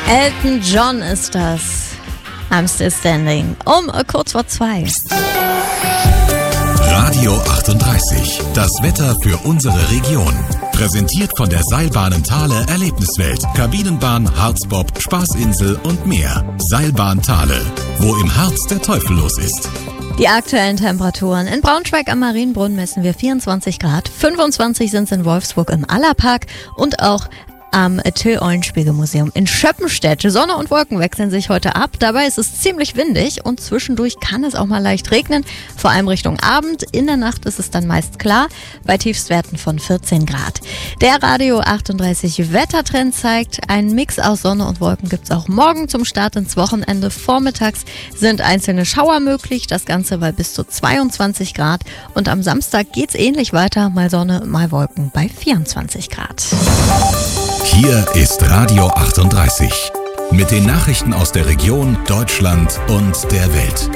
Elton John ist das. I'm Still Standing. Kurz vor 2. Radio 38. Das Wetter für unsere Region. Präsentiert von der Seilbahnen Thale Erlebniswelt. Kabinenbahn, Harzbob, Spaßinsel und mehr. Seilbahn Thale. Wo im Harz der Teufel los ist. Die aktuellen Temperaturen. In Braunschweig am Marienbrunn messen wir 24 Grad. 25 sind es in Wolfsburg im Allerpark und auch am Till-Eulenspiegel-Museum in Schöppenstedt. Sonne und Wolken wechseln sich heute ab. Dabei ist es ziemlich windig und zwischendurch kann es auch mal leicht regnen. Vor allem Richtung Abend. In der Nacht ist es dann meist klar bei Tiefstwerten von 14 Grad. Der Radio 38 Wettertrend zeigt, einen Mix aus Sonne und Wolken gibt es auch morgen zum Start ins Wochenende. Vormittags sind einzelne Schauer möglich. Das Ganze bei bis zu 22 Grad. Und am Samstag geht es ähnlich weiter. Mal Sonne, mal Wolken bei 24 Grad. Hier ist Radio 38 mit den Nachrichten aus der Region, Deutschland und der Welt.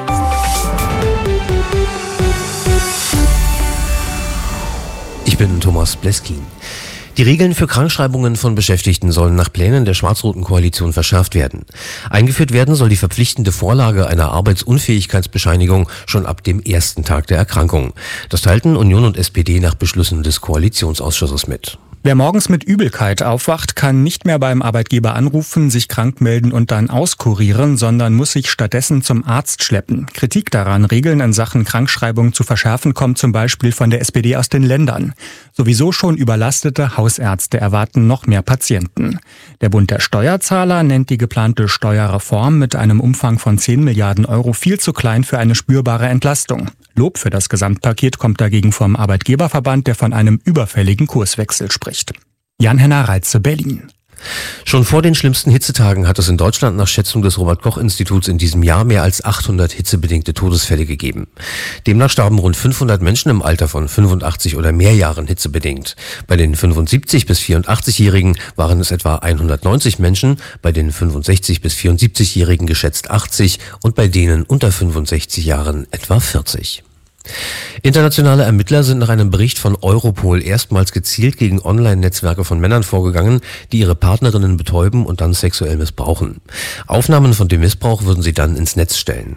Ich bin Thomas Bleskin. Die Regeln für Krankschreibungen von Beschäftigten sollen nach Plänen der schwarz-roten Koalition verschärft werden. Eingeführt werden soll die verpflichtende Vorlage einer Arbeitsunfähigkeitsbescheinigung schon ab dem ersten Tag der Erkrankung. Das teilten Union und SPD nach Beschlüssen des Koalitionsausschusses mit. Wer morgens mit Übelkeit aufwacht, kann nicht mehr beim Arbeitgeber anrufen, sich krank melden und dann auskurieren, sondern muss sich stattdessen zum Arzt schleppen. Kritik daran, Regeln in Sachen Krankschreibung zu verschärfen, kommt zum Beispiel von der SPD aus den Ländern. Sowieso schon überlastete Hausärzte erwarten noch mehr Patienten. Der Bund der Steuerzahler nennt die geplante Steuerreform mit einem Umfang von 10 Milliarden Euro viel zu klein für eine spürbare Entlastung. Lob für das Gesamtpaket kommt dagegen vom Arbeitgeberverband, der von einem überfälligen Kurswechsel spricht. Jan-Henner Reitze, Berlin. Schon vor den schlimmsten Hitzetagen hat es in Deutschland nach Schätzung des Robert-Koch-Instituts in diesem Jahr mehr als 800 hitzebedingte Todesfälle gegeben. Demnach starben rund 500 Menschen im Alter von 85 oder mehr Jahren hitzebedingt. Bei den 75- bis 84-Jährigen waren es etwa 190 Menschen, bei den 65- bis 74-Jährigen geschätzt 80 und bei denen unter 65 Jahren etwa 40. Internationale Ermittler sind nach einem Bericht von Europol erstmals gezielt gegen Online-Netzwerke von Männern vorgegangen, die ihre Partnerinnen betäuben und dann sexuell missbrauchen. Aufnahmen von dem Missbrauch würden sie dann ins Netz stellen.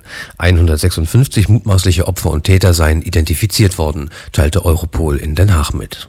156 mutmaßliche Opfer und Täter seien identifiziert worden, teilte Europol in Den Haag mit.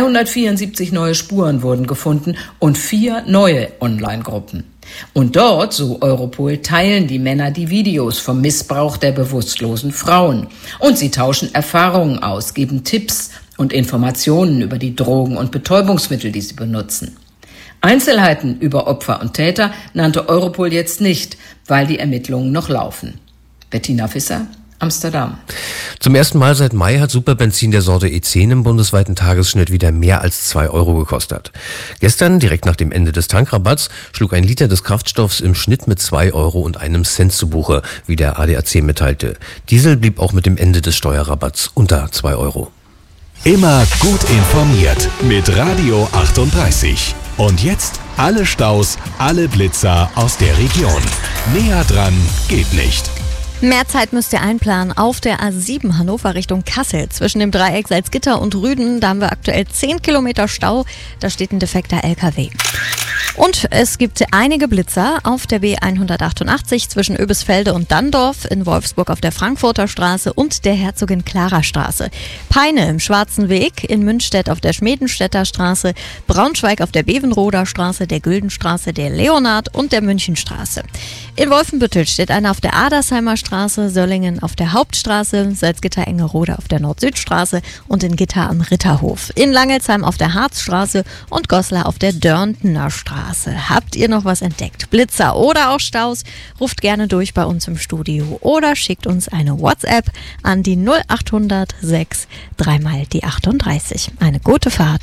274 neue Spuren wurden gefunden und 4 neue Online-Gruppen. Und dort, so Europol, teilen die Männer die Videos vom Missbrauch der bewusstlosen Frauen. Und sie tauschen Erfahrungen aus, geben Tipps und Informationen über die Drogen und Betäubungsmittel, die sie benutzen. Einzelheiten über Opfer und Täter nannte Europol jetzt nicht, weil die Ermittlungen noch laufen. Bettina Visser, Amsterdam. Zum ersten Mal seit Mai hat Superbenzin der Sorte E10 im bundesweiten Tagesschnitt wieder mehr als 2 Euro gekostet. Gestern, direkt nach dem Ende des Tankrabatts, schlug ein Liter des Kraftstoffs im Schnitt mit 2 Euro und einem Cent zu Buche, wie der ADAC mitteilte. Diesel blieb auch mit dem Ende des Steuerrabatts unter 2 Euro. Immer gut informiert mit Radio 38. Und jetzt alle Staus, alle Blitzer aus der Region. Näher dran geht nicht. Mehr Zeit müsst ihr einplanen auf der A7 Hannover Richtung Kassel. Zwischen dem Dreieck Salzgitter und Rüden, da haben wir aktuell 10 Kilometer Stau. Da steht ein defekter LKW. Und es gibt einige Blitzer auf der B188 zwischen Oebisfelde und Danndorf, in Wolfsburg auf der Frankfurter Straße und der Herzogin Clara Straße. Peine im Schwarzen Weg, in Münstedt auf der Schmedenstädter Straße, Braunschweig auf der Bevenroder Straße, der Güldenstraße, der Leonhard und der Münchenstraße. In Wolfenbüttel steht einer auf der Adersheimer Straße, Söllingen auf der Hauptstraße, Salzgitter-Engerode auf der Nord-Süd-Straße und in Gitter am Ritterhof. In Langelsheim auf der Harzstraße und Goslar auf der Dörntener Straße. Habt ihr noch was entdeckt? Blitzer oder auch Staus? Ruft gerne durch bei uns im Studio oder schickt uns eine WhatsApp an die 0800 6 3 mal die 38. Eine gute Fahrt.